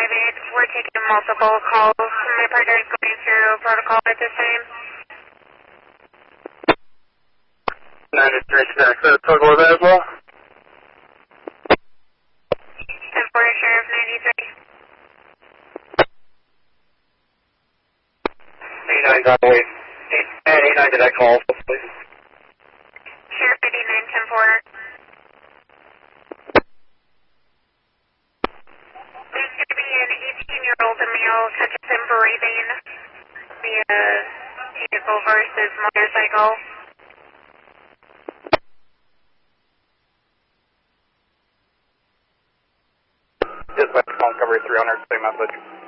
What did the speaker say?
958. We're taking multiple calls. My partner is going through protocol at this time. 93 access protocol available. 10-4, Sheriff 93. 89, got away. 89, did I call, please? Sheriff 89, 10-4. There's going to be an 18-year-old male conscious and breathing via vehicle versus motorcycle. Just my phone cover 300, same message.